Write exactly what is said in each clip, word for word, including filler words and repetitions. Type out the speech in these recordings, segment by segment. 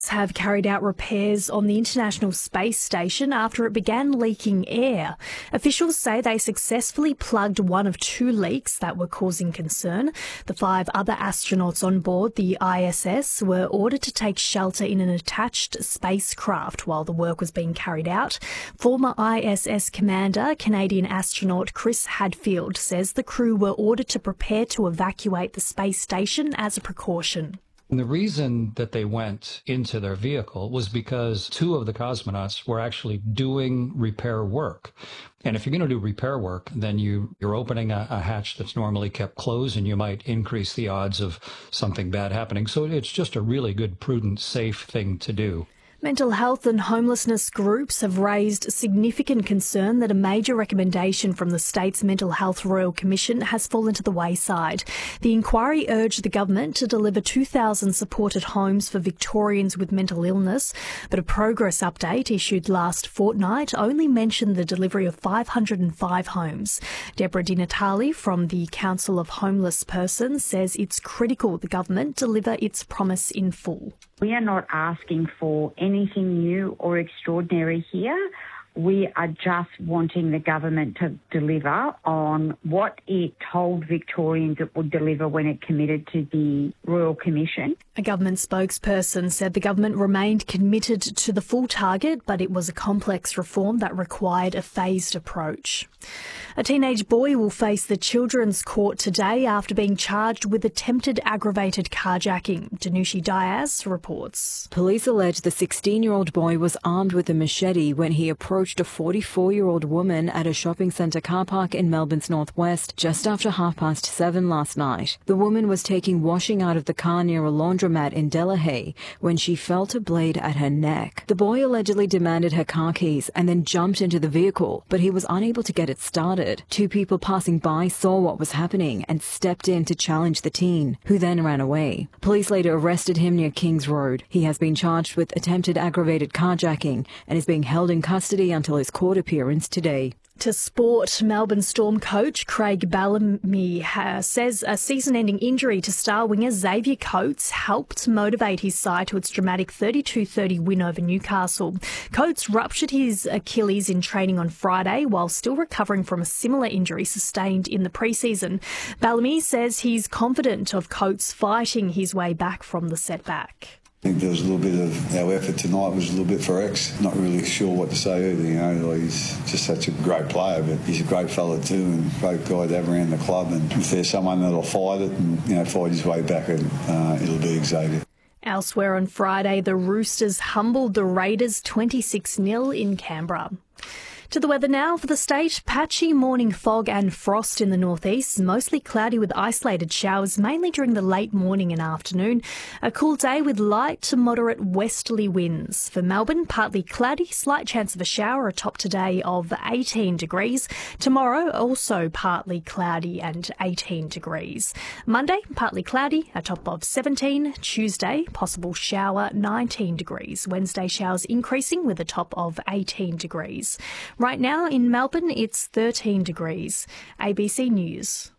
have carried out repairs on the International Space Station after it began leaking air. Officials say they successfully plugged one of two leaks that were causing concern. The five other astronauts on board the I S S were ordered to take shelter in an attached spacecraft while the work was being carried out. Former I S S commander, Canadian astronaut Chris Hadfield, says the crew were ordered to prepare to evacuate the space station as a precaution. And the reason that they went into their vehicle was because two of the cosmonauts were actually doing repair work. And if you're going to do repair work, then you, you're opening a, a hatch that's normally kept closed, and you might increase the odds of something bad happening. So it's just a really good, prudent, safe thing to do. Mental health and homelessness groups have raised significant concern that a major recommendation from the state's Mental Health Royal Commission has fallen to the wayside. The inquiry urged the government to deliver two thousand supported homes for Victorians with mental illness, but a progress update issued last fortnight only mentioned the delivery of five hundred five homes. Deborah Di Natale from the Council of Homeless Persons says it's critical the government deliver its promise in full. We are not asking for anything new or extraordinary here. We are just wanting the government to deliver on what it told Victorians it would deliver when it committed to the Royal Commission. A government spokesperson said the government remained committed to the full target, but it was a complex reform that required a phased approach. A teenage boy will face the Children's Court today after being charged with attempted aggravated carjacking. Danushi Diaz reports. Police allege the sixteen-year-old boy was armed with a machete when he approached a forty-four-year-old woman at a shopping centre car park in Melbourne's northwest just after half past seven last night. The woman was taking washing out of the car near a laundromat in Delahaye when she felt a blade at her neck. The boy allegedly demanded her car keys and then jumped into the vehicle, but he was unable to get it started. Two people passing by saw what was happening and stepped in to challenge the teen, who then ran away. Police later arrested him near Kings Road. He has been charged with attempted aggravated carjacking and is being held in custody until his court appearance today. To sport, Melbourne Storm coach Craig Bellamy uh, says a season-ending injury to star winger Xavier Coates helped motivate his side to its dramatic thirty-two thirty win over Newcastle. Coates ruptured his Achilles in training on Friday while still recovering from a similar injury sustained in the pre-season. Bellamy says he's confident of Coates fighting his way back from the setback. I think there was a little bit of our effort tonight was a little bit for X. Not really sure what to say either, you know. Like, he's just such a great player, but he's a great fella too, and a great guy to have around the club. And if there's someone that'll fight it and, you know, fight his way back, uh, it'll be Xavier. Elsewhere on Friday, the Roosters humbled the Raiders twenty-six nil in Canberra. To the weather now for the state. Patchy morning fog and frost in the northeast, mostly cloudy with isolated showers, mainly during the late morning and afternoon. A cool day with light to moderate westerly winds. For Melbourne, partly cloudy, slight chance of a shower, a top today of eighteen degrees. Tomorrow, also partly cloudy and eighteen degrees. Monday, partly cloudy, a top of seventeen. Tuesday, possible shower, nineteen degrees. Wednesday, showers increasing with a top of eighteen degrees. Right now in Melbourne, it's thirteen degrees. A B C News.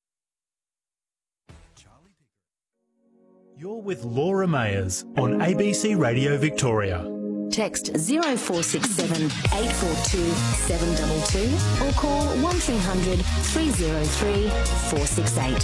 You're with Laura Mayers on A B C Radio Victoria. Text zero four six seven eight four two seven two two or call one three hundred three oh three four six eight.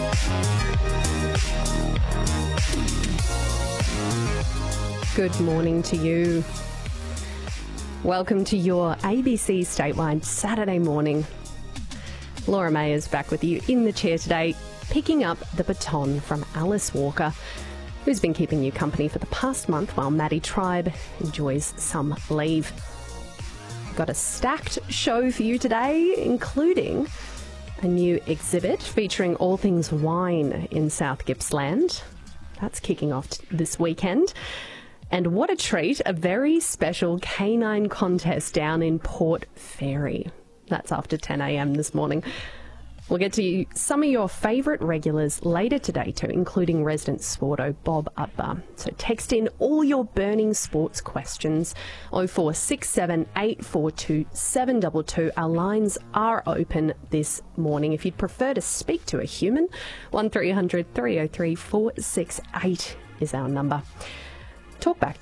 Good morning to you. Welcome to your A B C Statewide Saturday morning. Laura May is back with you in the chair today, picking up the baton from Alice Walker, who's been keeping you company for the past month while Maddie Tribe enjoys some leave. Got a stacked show for you today, including a new exhibit featuring all things wine in South Gippsland. That's kicking off this weekend. And what a treat, a very special canine contest down in Port Fairy. That's after ten a.m. this morning. We'll get to some of your favourite regulars later today too, including resident sporto Bob Utbar. So text in all your burning sports questions, oh four six seven eight four two seven two two. Our lines are open this morning. If you'd prefer to speak to a human, one three hundred three oh three four six eight is our number. Talk back.